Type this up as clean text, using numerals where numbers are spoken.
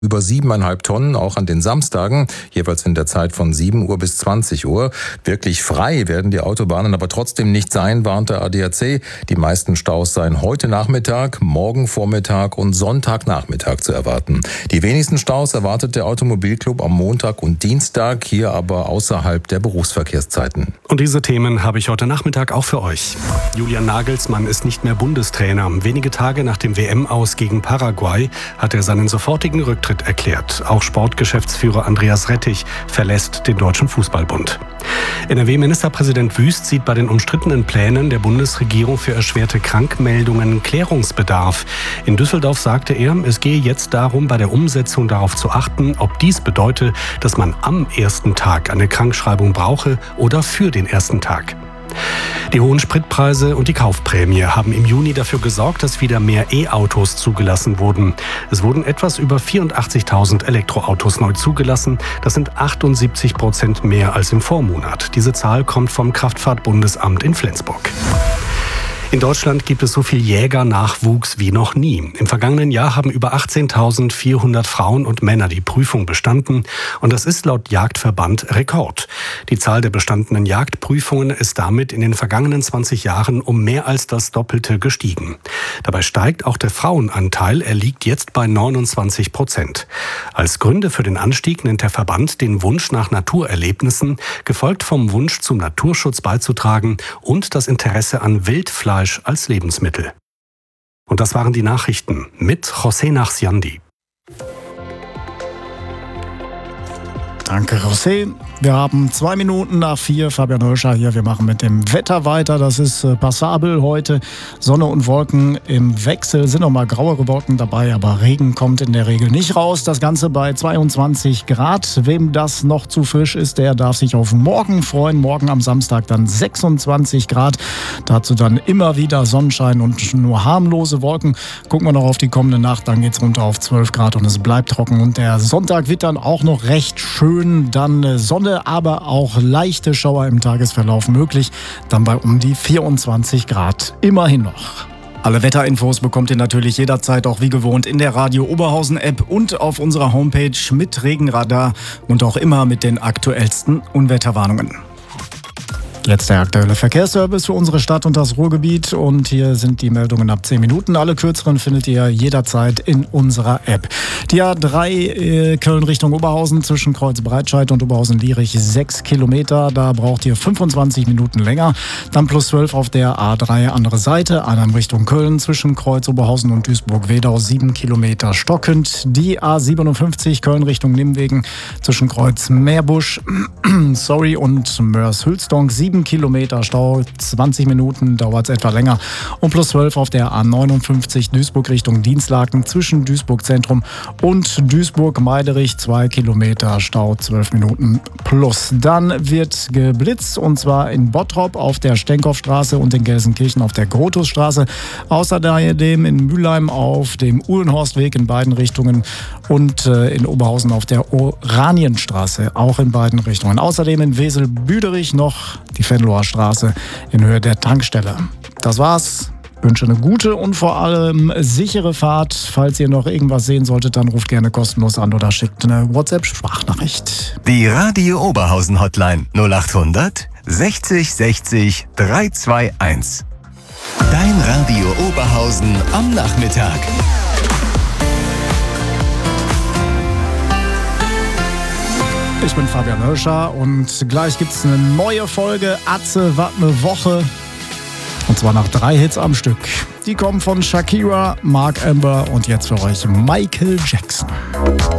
Über 7,5 Tonnen, auch an den Samstagen, jeweils in der Zeit von 7 Uhr bis 20 Uhr. Wirklich frei werden die Autobahnen aber trotzdem nicht sein, warnt der ADAC. Die meisten Staus seien heute Nachmittag, morgen Vormittag und Sonntagnachmittag zu erwarten. Die wenigsten Staus erwartet der Automobilclub am Montag und Dienstag, hier aber außerhalb der Berufsverkehrszeiten. Und diese Themen habe ich heute Nachmittag auch für euch. Julian Nagelsmann ist nicht mehr Bundestrainer. Wenige Tage nach dem WM-Aus gegen Paraguay hat er seinen sofortigen Rücktritt erklärt. Auch Sportgeschäftsführer Andreas Rettich verlässt den Deutschen Fußballbund. NRW-Ministerpräsident Wüst sieht bei den umstrittenen Plänen der Bundesregierung für erschwerte Krankmeldungen Klärungsbedarf. In Düsseldorf sagte er, es gehe jetzt darum, bei der Umsetzung darauf zu achten, ob dies bedeutet, dass man am ersten Tag eine Krankschreibung brauche oder für den ersten Tag. Die hohen Spritpreise und die Kaufprämie haben im Juni dafür gesorgt, dass wieder mehr E-Autos zugelassen wurden. Es wurden etwas über 84.000 Elektroautos neu zugelassen. Das sind 78% mehr als im Vormonat. Diese Zahl kommt vom Kraftfahrtbundesamt in Flensburg. In Deutschland gibt es so viel Jägernachwuchs wie noch nie. Im vergangenen Jahr haben über 18.400 Frauen und Männer die Prüfung bestanden. Und das ist laut Jagdverband Rekord. Die Zahl der bestandenen Jagdprüfungen ist damit in den vergangenen 20 Jahren um mehr als das Doppelte gestiegen. Dabei steigt auch der Frauenanteil. Er liegt jetzt bei 29%. Als Gründe für den Anstieg nennt der Verband den Wunsch nach Naturerlebnissen, gefolgt vom Wunsch zum Naturschutz beizutragen und das Interesse an Wildfleisch als Lebensmittel. Und das waren die Nachrichten mit José Nachsiandi. Danke, José. Wir haben 2 Minuten nach 4. Fabian Hölscher hier. Wir machen mit dem Wetter weiter. Das ist passabel heute. Sonne und Wolken im Wechsel. Sind noch mal grauere Wolken dabei, aber Regen kommt in der Regel nicht raus. Das Ganze bei 22 Grad. Wem das noch zu frisch ist, der darf sich auf morgen freuen. Morgen am Samstag dann 26 Grad. Dazu dann immer wieder Sonnenschein und nur harmlose Wolken. Gucken wir noch auf die kommende Nacht. Dann geht's runter auf 12 Grad und es bleibt trocken. Und der Sonntag wird dann auch noch recht schön. Dann Sonne, aber auch leichte Schauer im Tagesverlauf möglich. Dann bei um die 24 Grad. Immerhin noch. Alle Wetterinfos bekommt ihr natürlich jederzeit auch wie gewohnt in der Radio Oberhausen App und auf unserer Homepage mit Regenradar und auch immer mit den aktuellsten Unwetterwarnungen. Jetzt der aktuelle Verkehrsservice für unsere Stadt und das Ruhrgebiet. Und hier sind die Meldungen ab 10 Minuten. Alle kürzeren findet ihr jederzeit in unserer App. Die A3 Köln Richtung Oberhausen zwischen Kreuz Breitscheid und Oberhausen-Lierich 6 Kilometer. Da braucht ihr 25 Minuten länger. Dann +12 auf der A3 andere Seite. Anheim Richtung Köln zwischen Kreuz Oberhausen und Duisburg-Wedau 7 Kilometer stockend. Die A57 Köln Richtung Nimwegen zwischen Kreuz Meerbusch und Mörs-Hülsdonk 7 Kilometer Stau, 20 Minuten dauert es etwa länger. Und +12 auf der A59 Duisburg Richtung Dienstlaken zwischen Duisburg Zentrum und Duisburg-Meiderich 2 Kilometer Stau, 12 Minuten plus. Dann wird geblitzt und zwar in Bottrop auf der Stenkopfstraße und in Gelsenkirchen auf der Grotusstraße. Außerdem in Mülheim auf dem Uhlenhorstweg in beiden Richtungen und in Oberhausen auf der Oranienstraße auch in beiden Richtungen. Außerdem in Wesel-Büderich noch die Venloer Straße in Höhe der Tankstelle. Das war's. Ich wünsche eine gute und vor allem sichere Fahrt. Falls ihr noch irgendwas sehen solltet, dann ruft gerne kostenlos an oder schickt eine WhatsApp-Sprachnachricht. Die Radio Oberhausen Hotline 0800 60 60 321. Dein Radio Oberhausen am Nachmittag. Ich bin Fabian Hölscher und gleich gibt es eine neue Folge Atze, wat ne Woche. Und zwar nach 3 Hits am Stück. Die kommen von Shakira, Mark Amber und jetzt für euch Michael Jackson.